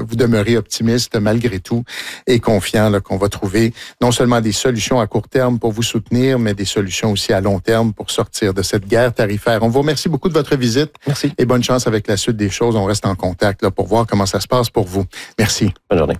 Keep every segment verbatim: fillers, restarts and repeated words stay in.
vous demeurez optimiste malgré tout et confiant là, qu'on va trouver non seulement des solutions à court terme pour vous soutenir, mais des solutions aussi à long terme pour sortir de cette guerre tarifaire. On vous remercie beaucoup de votre visite. Merci. Et bonne chance avec la suite des choses. On reste en contact là, pour voir comment ça se passe pour vous. Merci. Bonne journée.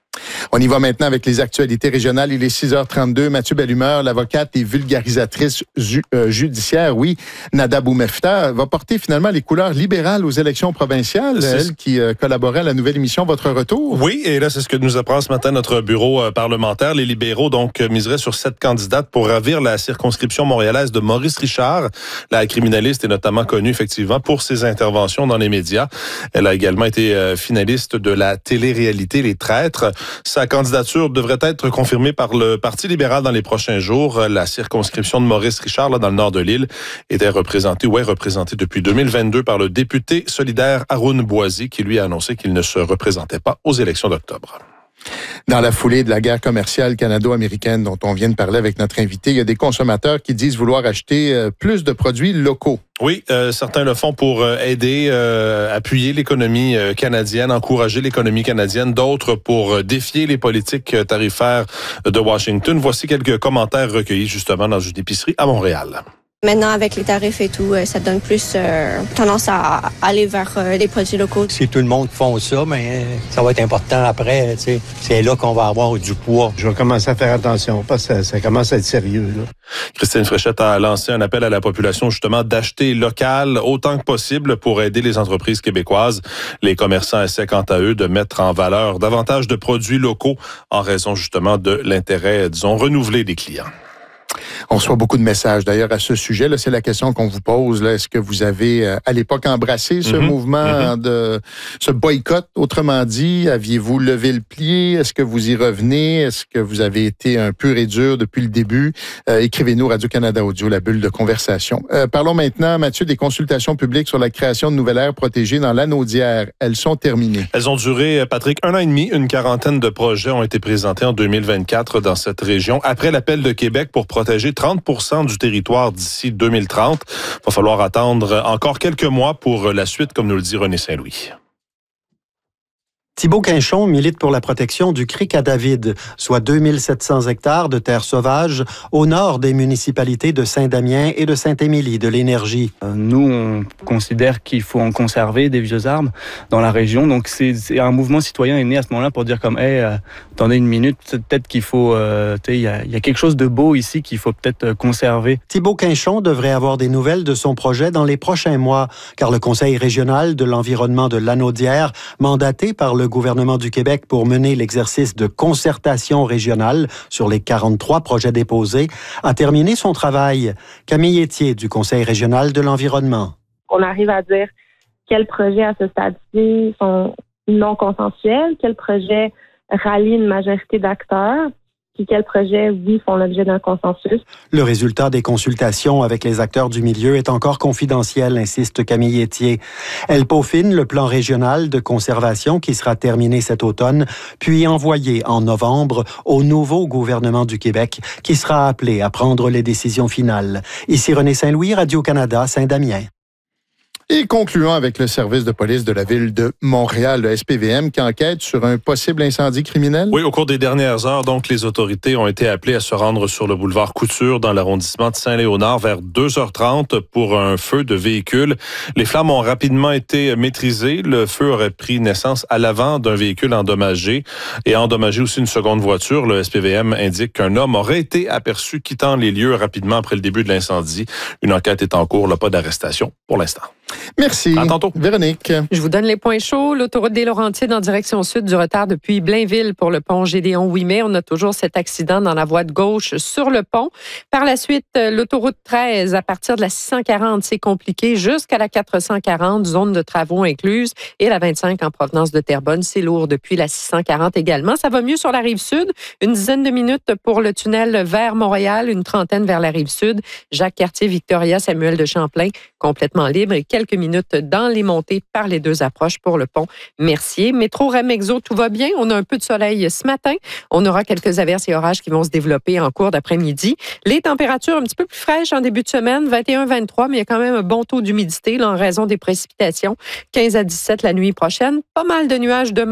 On y va maintenant avec les actualités régionales. Il est six heures trente-deux. Mathieu Bellumeur, l'avocate et vulgarisatrice ju- euh, judiciaire, oui, Nada Boumefta, va porter finalement les couleurs libérales aux élections provinciales. C'est... Elle qui euh, collaborait à la nouvelle émission Votre Retour. Oui, et là, c'est ce que nous apprend ce matin notre bureau euh, parlementaire. Les libéraux, donc, euh, miseraient sur sept candidates pour ravir la circonscription montréalaise de Maurice Richard. La criminaliste est notamment connue, effectivement, pour ses interventions dans les médias. Elle a également été euh, finaliste de la télé-réalité Les Traîtres. Sa candidature devrait être confirmée par le Parti libéral dans les prochains jours. La circonscription de Maurice Richard, là, dans le nord de l'île, était représentée ou est représentée depuis deux mille vingt-deux par le député solidaire Haroun Boisy, qui lui a annoncé qu'il ne se représentait pas aux élections d'octobre. Dans la foulée de la guerre commerciale canado-américaine dont on vient de parler avec notre invité, il y a des consommateurs qui disent vouloir acheter plus de produits locaux. Oui, euh, certains le font pour aider, euh, appuyer l'économie canadienne, encourager l'économie canadienne, d'autres pour défier les politiques tarifaires de Washington. Voici quelques commentaires recueillis justement dans une épicerie à Montréal. Maintenant, avec les tarifs et tout, ça donne plus euh, tendance à aller vers euh, les produits locaux. Si tout le monde font ça, mais ça va être important après. Tu sais, c'est là qu'on va avoir du poids. Je vais commencer à faire attention parce que ça, ça commence à être sérieux, là. Christine Fréchette a lancé un appel à la population justement d'acheter local autant que possible pour aider les entreprises québécoises. Les commerçants essaient quant à eux de mettre en valeur davantage de produits locaux en raison justement de l'intérêt, disons, renouvelé des clients. On reçoit beaucoup de messages d'ailleurs à ce sujet. Là, c'est la question qu'on vous pose. Là. Est-ce que vous avez à l'époque embrassé ce mm-hmm. mouvement mm-hmm. de ce boycott, autrement dit? Aviez-vous levé le pied? Est-ce que vous y revenez? Est-ce que vous avez été un pur et dur depuis le début? Euh, écrivez-nous Radio-Canada Audio, la bulle de conversation. Euh, parlons maintenant, Mathieu, des consultations publiques sur la création de nouvelles aires protégées dans l'Anaudière. Elles sont terminées. Elles ont duré, Patrick, un an et demi. Une quarantaine de projets ont été présentés en deux mille vingt-quatre dans cette région. Après l'appel de Québec pour protéger trente pour cent du territoire d'ici deux mille trente. Il va falloir attendre encore quelques mois pour la suite, comme nous le dit René Saint-Louis. Thibault Quinchon milite pour la protection du Cric à David, soit deux mille sept cents hectares de terres sauvages au nord des municipalités de Saint-Damien et de Saint-Émilie de l'Énergie. Nous, on considère qu'il faut en conserver des vieux arbres dans la région. Donc, c'est, c'est un mouvement citoyen est né à ce moment-là pour dire comme, hey, euh, attendez une minute, peut-être qu'il faut, euh, tu sais, il y a, y a quelque chose de beau ici qu'il faut peut-être conserver. Thibault Quinchon devrait avoir des nouvelles de son projet dans les prochains mois, car le Conseil régional de l'environnement de Lanaudière, mandaté par le Le gouvernement du Québec pour mener l'exercice de concertation régionale sur les quarante-trois projets déposés, a terminé son travail. Camille Etier du Conseil régional de l'environnement. On arrive à dire quels projets à ce stade-ci sont non consensuels, quels projets rallient une majorité d'acteurs, puis quels projets, oui, font l'objet d'un consensus. Le résultat des consultations avec les acteurs du milieu est encore confidentiel, insiste Camille Etier. Elle peaufine le plan régional de conservation qui sera terminé cet automne, puis envoyé en novembre au nouveau gouvernement du Québec qui sera appelé à prendre les décisions finales. Ici René Saint-Louis, Radio-Canada, Saint-Damien. Et concluons avec le service de police de la ville de Montréal, le S P V M, qui enquête sur un possible incendie criminel. Oui, au cours des dernières heures, donc, les autorités ont été appelées à se rendre sur le boulevard Couture dans l'arrondissement de Saint-Léonard vers deux heures trente pour un feu de véhicule. Les flammes ont rapidement été maîtrisées. Le feu aurait pris naissance à l'avant d'un véhicule endommagé et a endommagé aussi une seconde voiture. Le S P V M indique qu'un homme aurait été aperçu quittant les lieux rapidement après le début de l'incendie. Une enquête est en cours, là, pas d'arrestation pour l'instant. Merci. À tantôt. Véronique. Je vous donne les points chauds. L'autoroute des Laurentides en direction sud, du retard depuis Blainville pour le pont Gédéon Ouimet. On a toujours cet accident dans la voie de gauche sur le pont. Par la suite, l'autoroute treize, à partir de la six cent quarante, c'est compliqué, jusqu'à la quatre cent quarante, zone de travaux incluse. Et la vingt-cinq en provenance de Terrebonne, c'est lourd depuis la six cent quarante également. Ça va mieux sur la rive sud. Une dizaine de minutes pour le tunnel vers Montréal, une trentaine vers la rive sud. Jacques-Cartier, Victoria, Samuel de Champlain, complètement libre. Et quelques minutes dans les montées par les deux approches pour le pont Mercier. Métro Remexo, tout va bien. On a un peu de soleil ce matin. On aura quelques averses et orages qui vont se développer en cours d'après-midi. Les températures un petit peu plus fraîches en début de semaine, vingt et un à vingt-trois, mais il y a quand même un bon taux d'humidité là, en raison des précipitations. quinze à dix-sept la nuit prochaine. Pas mal de nuages demain.